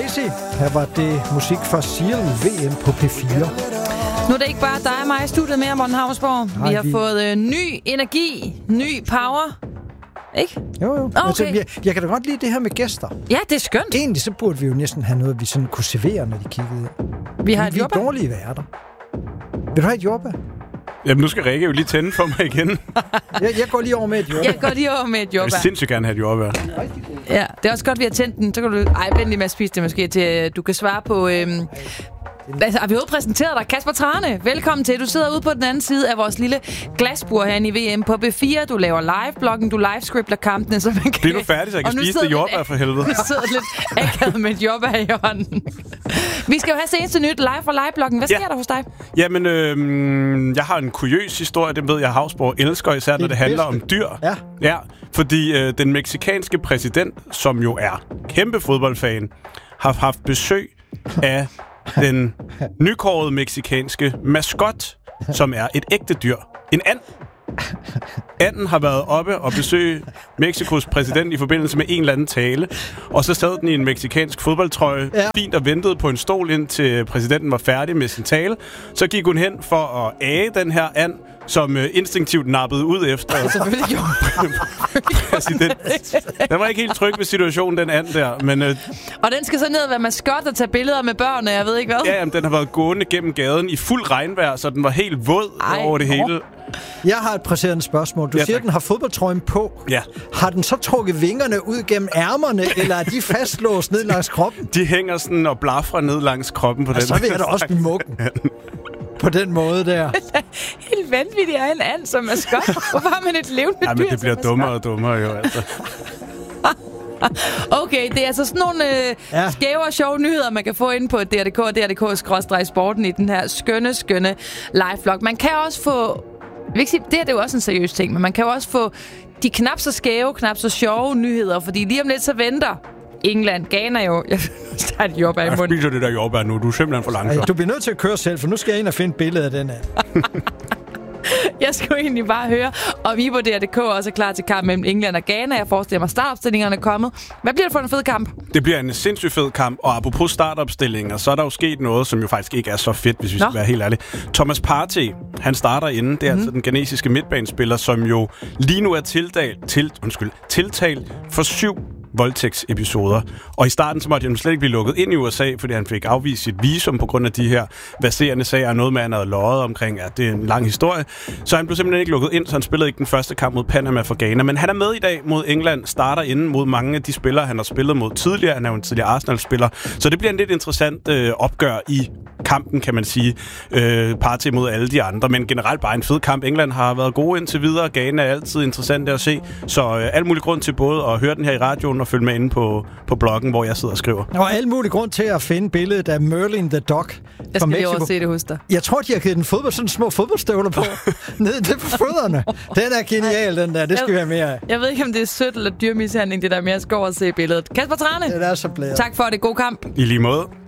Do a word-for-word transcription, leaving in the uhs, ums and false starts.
Crazy. Her var det musik fra Seal V M på P fire. Nu er det ikke bare dig og mig i studiet mere, Morten Havsborg. Vi har vi... fået øh, ny energi, ny power. Ikke? Jo, jo. Okay. Altså, jeg, jeg kan da godt lide det her med gæster. Ja, det er skønt. Egentlig så burde vi jo næsten have noget, vi sådan kunne servere, når de kiggede ind. Vi har et vi er jordbær. dårlige værter. Vil du have et jordbær? Jamen, nu skal Rikke jo lige tænde for mig igen. jeg, jeg går lige over med et jordbær. Jeg går lige over med et jordbær. Jeg vil sindssygt gerne have et jordbær. Ja, det er også godt, vi har tændt den. Så kan du... Ej, vent lige med at spise det måske, til du kan svare på... Øhm... Altså, har vi overhovedet præsenteret dig? Kasper Trane, velkommen til. Du sidder ude på den anden side af vores lille glasbur herinde i V M på B fire. Du laver live-bloggen, du livescripter kampene, så man kan... Bliver du færdig, så jeg kan spise det jordbær for helvede? Du sidder lidt akavet med et jordbær i hånden. Vi skal jo have seneste nyt live fra live-bloggen. Hvad sker ja. der hos dig? Jamen, øh, jeg har en kuriøs historie, det ved jeg, Havsborg elsker, især det når det handler bedste. om dyr. Ja. Ja, fordi øh, den mexikanske præsident, som jo er kæmpe fodboldfan, har haft besøg af den nykårede mexikanske maskot, som er et ægte dyr. En and. Anden har været oppe og besøge Mexikos præsident i forbindelse med en eller anden tale, og så sad den i en mexikansk fodboldtrøje, ja. fint og ventede på en stol, indtil præsidenten var færdig med sin tale. Så gik hun hen for at age den her and, som instinktivt nappede ud efter selvfølgelig jo. præsident. Den var ikke helt tryg ved situationen, den and der. Men, øh, og den skal så ned og være maskot og tage billeder med børnene, jeg ved ikke hvad. Ja, jamen, den har været gående gennem gaden i fuld regnvejr, så den var helt våd Ej, over det hele. Jeg har et presserende spørgsmål. Du ja, siger, at den har fodboldtrøjen på. Ja. Har den så trukket vingerne ud gennem ærmerne, eller er de fastlåst ned langs kroppen? De hænger sådan og blafrer ned langs kroppen på og den. Så vil jeg da også blive muggen. På den måde der. Helt vanvittigt er en and som maskot. Hvorfor har man et levende dyr? Ja, men det bliver dummere og dummere jo, altså. Okay, det er altså sådan nogle øh, ja. skæve og sjove nyheder, man kan få ind på D R D K og D R D K skråstreg sporten i den her skønne, skønne live-vlog. Man kan også få... Jeg vil ikke sige, det her det er jo også en seriøs ting, men man kan jo også få de knap så skæve, knap så sjove nyheder, fordi lige om lidt så venter England, Ghana jo... Jeg har et jordbær i munden. Jeg spiser det der jordbær nu. Du er simpelthen for langsom. Du bliver nødt til at køre selv, for nu skal jeg ind og finde et billede af den her. Jeg skulle egentlig bare høre, og vi på D R D K også er klar til kamp mellem England og Ghana. Jeg forestiller mig, startopstillingerne er kommet. Hvad bliver det for en fed kamp? Det bliver en sindssygt fed kamp, og apropos startopstillinger, så er der jo sket noget, som jo faktisk ikke er så fedt, hvis vi Nå. skal være helt ærlige. Thomas Partey, han starter inden. Det er mm-hmm. altså den ghanesiske midtbanespiller, som jo lige nu er tildalt, til, undskyld, tiltalt for syv voldtægtsepisoder. Og i starten så måtte han slet ikke blive lukket ind i U S A, fordi han fik afvist sit visum på grund af de her verserende sager, noget med, at han havde løjet omkring, at det er en lang historie. Så han blev simpelthen ikke lukket ind, så han spillede ikke den første kamp mod Panama for Ghana. Men han er med i dag mod England, starter inden mod mange af de spillere, han har spillet mod tidligere. Han er jo en tidligere Arsenal-spiller. Så det bliver en lidt interessant øh, opgør i kampen, kan man sige. Øh, Partey mod alle de andre, men generelt bare en fed kamp. England har været gode indtil videre. Ghana er altid interessant at se. Så øh, alt mulig grund til både at høre den her i radioen og følge med inde på, på bloggen, hvor jeg sidder og skriver. Og alt mulig grund til at finde billedet af Merlin the Dog jeg skal lige overse det hos dig. Jeg tror, de har givet den fodbold, sådan små fodboldstøvler på. Nede det på fødderne. Den er genial, den der. Det skal jeg, vi have mere af. Jeg ved ikke, om det er sødt eller dyrmishandling, det der med at gå og se billedet. Kasper Trane. Det er så blæret. Tak for det. God kamp. I lige måde.